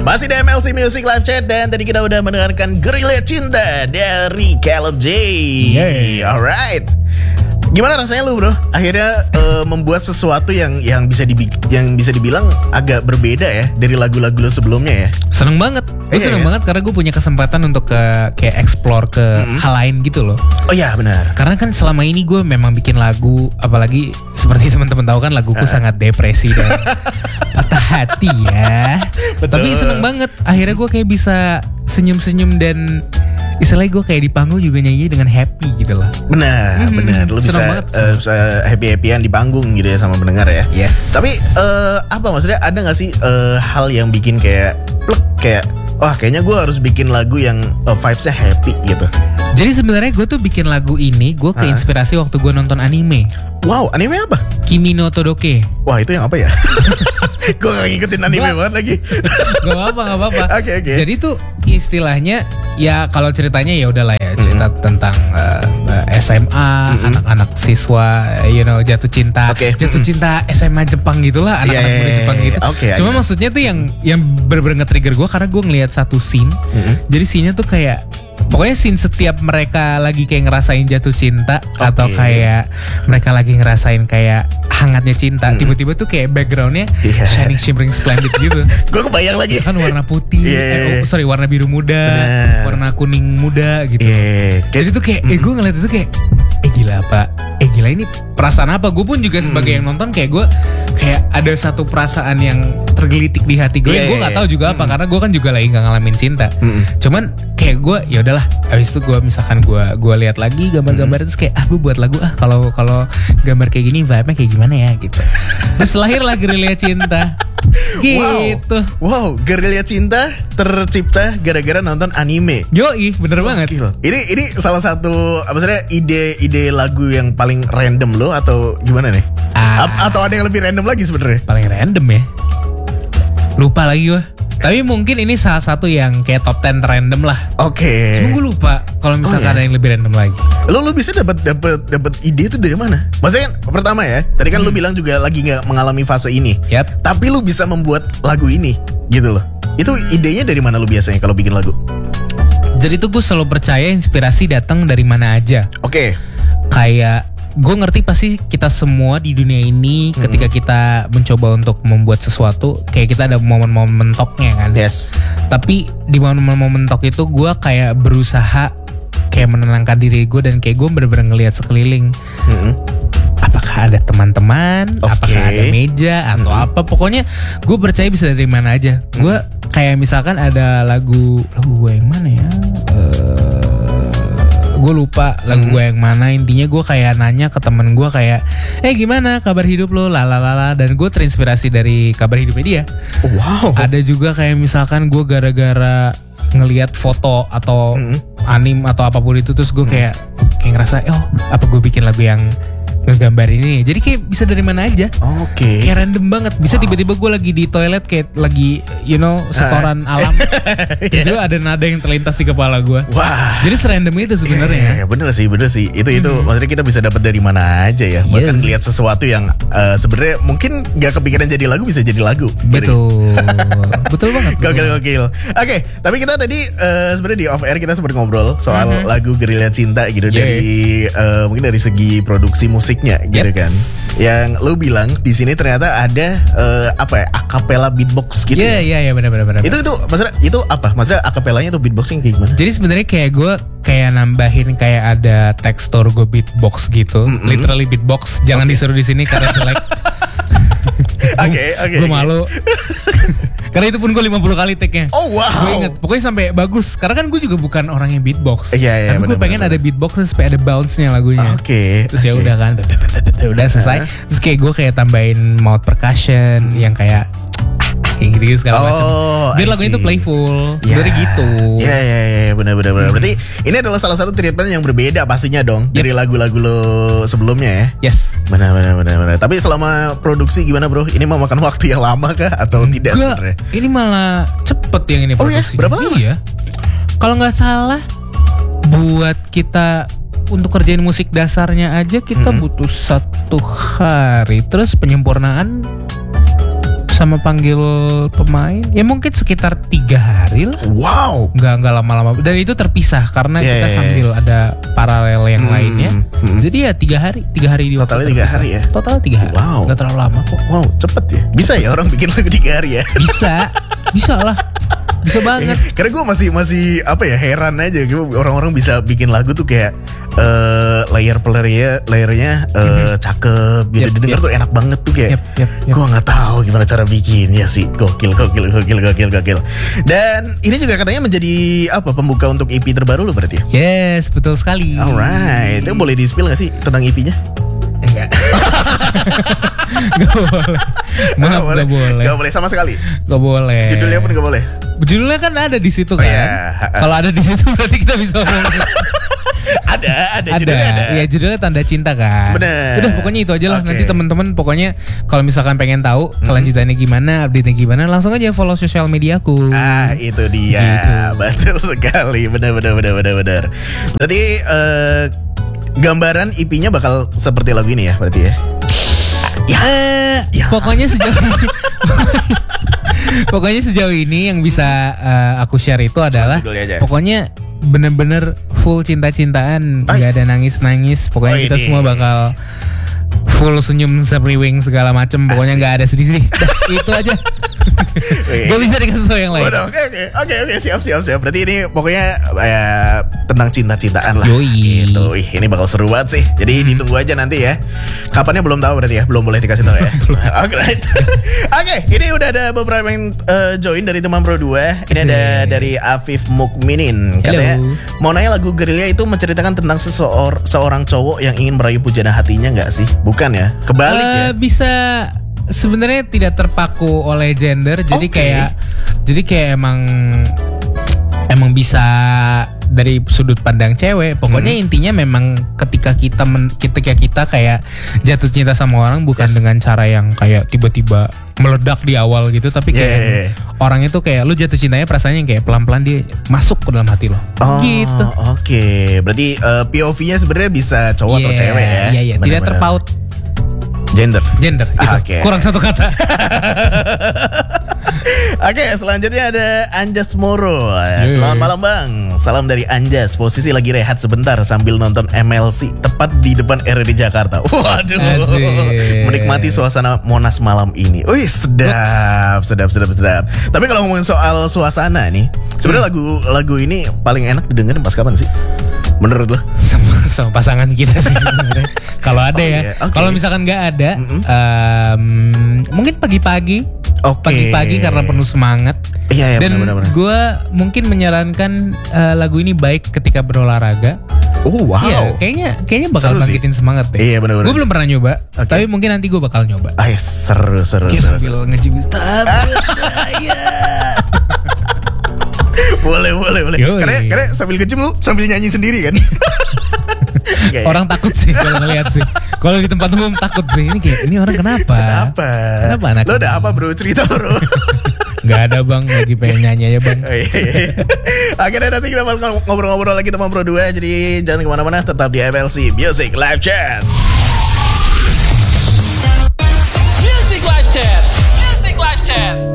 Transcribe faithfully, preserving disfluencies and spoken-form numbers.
Masih di M L C Music Live Chat. Dan tadi kita udah mendengarkan Gerilya Cinta dari Caleb J. Yeah. Alright. Gimana rasanya lu bro? Akhirnya uh, membuat sesuatu yang yang bisa dibi- yang bisa dibilang agak berbeda ya dari lagu-lagu lu sebelumnya ya. Seneng banget. Gue Iya, seneng iya. banget karena gue punya kesempatan untuk ke kayak explore ke Mm-hmm. hal lain gitu loh. Oh iya benar. Karena kan selama ini gue memang bikin lagu, apalagi seperti teman-teman tahu kan laguku sangat depresi dan patah hati ya. Betul. Tapi seneng banget. Akhirnya gue kayak bisa senyum-senyum dan istilahnya gue kayak di panggung juga nyanyi dengan happy gitu lah. Benar, Hmm, benar. Lu seneng bisa, banget. uh, bisa happy-happyan di panggung gitu ya sama pendengar ya. Yes. Tapi uh, apa maksudnya ada gak sih uh, hal yang bikin kayak plek kayak wah kayaknya gue harus bikin lagu yang uh, vibes-nya happy gitu. Jadi sebenarnya gue tuh bikin lagu ini gue Hah? keinspirasi waktu gue nonton anime Wow, anime apa? Kimi no Todoke. Wah itu yang apa ya? Gue gak ngikutin anime Gua- banget lagi. Gak apa-apa, gak apa-apa. Oke, oke. Jadi tuh istilahnya ya kalau ceritanya ya udahlah ya cerita tentang uh, uh, S M A, Mm-mm. anak-anak siswa, you know jatuh cinta, Oke. jatuh cinta S M A Jepang gitulah, Iya, anak-anak iya, muda iya, Jepang iya. gitu. Oke, Cuma iya. maksudnya tuh yang yang bener-bener nge-trigger gue karena gue ngelihat satu scene. Mm-mm. Jadi scene-nya tuh kayak pokoknya scene setiap mereka lagi kayak ngerasain jatuh cinta atau Oke. kayak mereka lagi ngerasain kayak hangatnya cinta, Mm-mm. tiba-tiba tuh kayak backgroundnya Iya. shining shimmering splendid gitu. Gue kebayang lagi. Kan warna putih, Iya. eh, oh, sorry warna biru muda, Bener. warna kuning muda gitu. Iya. Jadi tuh kayak, eh gue ngeliat itu kayak, eh gila apa? Eh gila ini perasaan apa? Gue pun juga sebagai yang nonton kayak gue kayak ada satu perasaan yang tergelitik di hati gue. Iya, Gue iya, nggak iya. tahu juga apa karena gue kan juga lagi nggak ngalamin cinta. Mm-mm. Cuman kayak gue, ya udahlah. Abis itu gue misalkan gue gue lihat lagi gambar-gambar terus kayak, ah gue buat lagu ah kalau kalau gambar kayak gini vibe-nya kayak gimana ya gitu. Terus lahirlah Gerilya Cinta. Gitu. Wow, wow, Gerilya Cinta tercipta gara-gara nonton anime. Yoi, bener banget. Gokil. Ini ini salah satu apa maksudnya ide-ide lagu yang paling random lo atau gimana nih? Ah. A- atau ada yang lebih random lagi sebenarnya? Paling random ya. Lupa lagi gue. Tapi mungkin ini salah satu yang kayak top ten random lah. Oke. Cuma gue lupa kalau Oh, misalkan iya? ada yang lebih random lagi. Lo lo bisa dapat dapat dapat ide itu dari mana? Maksudnya kan pertama ya, tadi kan lo bilang juga lagi nggak mengalami fase ini. Yap. Tapi lo bisa membuat lagu ini gitu loh. Itu idenya dari mana lo biasanya kalau bikin lagu? Jadi tuh gue selalu percaya inspirasi datang dari mana aja. Oke. Kayak gue ngerti pasti kita semua di dunia ini Hmm. ketika kita mencoba untuk membuat sesuatu kayak kita ada momen-momen mentoknya kan. Yes. Tapi di momen-momen mentok itu gue kayak berusaha kayak menenangkan diri gue dan kayak gue bener-bener ngelihat sekeliling. Mm-mm. Apakah ada teman-teman, Oke. apakah ada meja atau Mm-mm. apa. Pokoknya gue percaya bisa dari mana aja. Gue kayak misalkan ada lagu lagu gue yang mana ya? Gue lupa lagu Mm. gue yang mana. Intinya gue kayak nanya ke temen gue kayak, eh gimana kabar hidup lo, lalalala. Dan gue terinspirasi dari kabar hidupnya dia. Oh, wow. Ada juga kayak misalkan gue gara-gara ngelihat foto atau Mm-mm. anim atau apapun itu terus gue kayak kayak ngerasa, oh apa gue bikin lagu yang ngegambar ini. Jadi kayak bisa dari mana aja. Oke. Kayak random banget. Bisa Wow. tiba-tiba gue lagi di toilet kayak lagi you know setoran alam. Tiba-tiba ada nada yang terlintas di kepala gue. Wah. Jadi serandom itu sebenarnya. Ya, bener sih, bener sih. Itu itu maksudnya kita bisa dapat dari mana aja ya. Bahkan Yes. lihat sesuatu yang uh, sebenarnya mungkin gak kepikiran jadi lagu bisa jadi lagu. Betul. Betul banget. betul Gokil banget. gokil. Oke, tapi kita tadi uh, sebenarnya di off air kita sempat ngobrol soal Mhm. lagu Gerilya Cinta gitu Yeah. dari uh, mungkin dari segi produksi musiknya gitu Yep. kan. Yang lu bilang di sini ternyata ada uh, apa ya? Acapella beatbox gitu. Iya ya? iya iya benar benar benar. Itu itu maksudnya itu apa? Maksudnya acapellanya tuh beatboxing kayak gimana? Jadi sebenarnya kayak gue kayak nambahin kayak ada tekstur gue beatbox gitu, Mm-mm. literally beatbox. Jangan disuruh di sini karena jelek. Oke, oke. Gue oke. malu. Karena itu pun gue lima puluh kali take-nya. Oh wow. Gue inget, pokoknya sampai bagus. Karena kan gue juga bukan orang yang beatbox. Iya, iya, Tapi gue benar, pengen benar, ada beatbox terus supaya ada bounce-nya lagunya. Oke. Terus ya oke. udah kan, udah selesai. Terus kayak gue kayak tambahin mouth percussion yang kayak ah, ah, yang gitu segala macam. Oh, Biar I lagunya itu see. playful. Ya. Sebenarnya gitu. Iya iya iya benar benar benar. Berarti ini adalah salah satu treatment yang berbeda pastinya dong Yep. dari lagu-lagu lo sebelumnya ya. Yes. Benar benar benar benar. Tapi selama produksi gimana bro? Ini memakan waktu yang lama kah atau tidak Enggak, sebenarnya? ini malah cepet yang ini Oh ya? produksinya. Berapa lama? Iya. Kalau nggak salah, buat kita untuk kerjain musik dasarnya aja kita Mm-mm. butuh satu hari. Terus penyempurnaan sama panggil pemain ya mungkin sekitar tiga hari lah. Wow. Nggak nggak lama-lama. Dan itu terpisah karena Yeah, kita yeah, sambil ada paralel yang Hmm, lainnya. hmm. Jadi ya tiga hari, tiga hari di waktu Totalnya tiga terpisah. hari ya? Totalnya tiga hari. Wow. Nggak terlalu lama kok. Wow, cepet ya. Bisa ya orang bikin lagu tiga hari ya. Bisa, bisa lah, bisa banget. Karena gue masih masih apa ya heran aja gitu orang-orang bisa bikin lagu tuh kayak eh layer playernya layernya eh, cakep gitu Yep, didengar yep. tuh enak banget tuh kayak Yep, yep, yep. gue nggak tahu gimana cara bikinnya sih gokil gokil gokil gokil gokil dan ini juga katanya menjadi apa pembuka untuk E P terbaru lo berarti ya. Yes, betul sekali. Alright, itu boleh di-spill gak sih tentang E P-nya? Enggak. Gak boleh. Maaf, gak boleh. Gak boleh sama sekali. Gak boleh. Judulnya pun gak boleh. Judulnya kan ada di situ Oh, kan. iya. Kalau ada di situ berarti kita bisa ngomong. Ada, ada, ada. judulnya ada. Ya judulnya Tanda Cinta kan. Bener. Udah pokoknya itu aja lah. Oke. Nanti teman-teman pokoknya kalau misalkan pengen tahu kelanjutannya gimana, update-nya gimana, langsung aja follow sosial mediaku. Ah itu dia, Gitu. betul sekali, benar benar benar benar benar. Berarti eh, gambaran E P-nya bakal seperti lagu ini ya, berarti ya? Ya, Eh, ya. Pokoknya sejauh ini Pokoknya sejauh ini yang bisa eh, aku share itu adalah Judulnya aja. pokoknya bener-bener full cinta-cintaan, Ais. nggak ada nangis-nangis. Pokoknya Oh, kita ini. semua bakal full senyum semriwing segala macem. Pokoknya Asik. nggak ada sedih-sedih. Dah, itu aja. Gak bisa dikasih tau yang lain. Waduh, oke oke oke oke siap siap siap. Berarti ini pokoknya eh, tentang cinta-cintaan lah. Yoi. Gitu. Wih, ini bakal seru banget sih. Jadi ditunggu aja nanti ya. Kapannya belum tahu berarti ya, belum boleh dikasih tahu ya. Oke, right. Oke, ini udah ada beberapa yang eh, join dari teman Pro dua. Ini ada Asik. dari Afif Mukminin. Katanya Hello. mau nanya lagu Gerilya itu menceritakan tentang seseor, seorang cowok yang ingin meraih pujana hatinya nggak sih? Bukan ya? Kebalik ya. Eh, bisa sebenarnya tidak terpaku oleh gender. Jadi Oke. kayak jadi kayak emang emang bisa dari sudut pandang cewek. Pokoknya Hmm. intinya memang ketika kita men, ketika kita kayak jatuh cinta sama orang bukan Yes. dengan cara yang kayak tiba-tiba meledak di awal gitu, tapi kayak Yeah, yeah, yeah. orang itu kayak lu jatuh cintanya perasaannya kayak pelan-pelan dia masuk ke dalam hati lo. Oh, Gitu. Oke, berarti eh, P O V-nya sebenarnya bisa cowok atau Iya, cewek ya? Iya, iya, tidak Benar-benar. terpaut Gender. gender gitu. Ah, oke. Kurang satu kata. Oke, selanjutnya ada Anjas Moro. Yeay. Selamat malam Bang. Salam dari Anjas. Posisi lagi rehat sebentar sambil nonton M L C tepat di depan R R D Jakarta. Waduh. Asik. Menikmati suasana Monas malam ini. Wih, sedap, sedap, sedap, sedap. Tapi kalau ngomongin soal suasana nih, sebenarnya lagu lagu ini paling enak didengerin pas kapan sih? Menurut lo? sama, sama pasangan kita sih sebenarnya. Kalau ada Oh, ya. iya, oke. Kalau misalkan nggak ada, Mm-mm. em, mungkin pagi-pagi. Oke. Pagi-pagi karena penuh semangat. Iya, iya, Dan benar-benar. gue mungkin menyarankan eh, lagu ini baik ketika berolahraga. Oh, wow. Iya, kayaknya kayaknya bakal Seru sih. bangkitin semangat deh. Iya, benar-benar. Gue belum pernah nyoba, Oke. tapi mungkin nanti gue bakal nyoba. Ay, seru, seru, Kayak seru, sambil seru. ngejibis Boleh, boleh, boleh. Yoi. Karena, karena sambil ngejim lu sambil nyanyi sendiri kan? Kayak, Orang takut sih kalau ngeliat sih. Kalau di tempat umum takut sih. Ini kayak ini orang kenapa? Kenapa? Kenapa anak Lo udah ini? apa bro? Cerita bro. Gak ada bang, lagi pengen nyanyi aja bang. Oh, iya, iya. Akhirnya nanti kita bakal ngobrol-ngobrol lagi teman Pro dua. Jadi jangan kemana-mana, tetap di M L C Music Live Chat. Music Live Chat. Music Live Chat.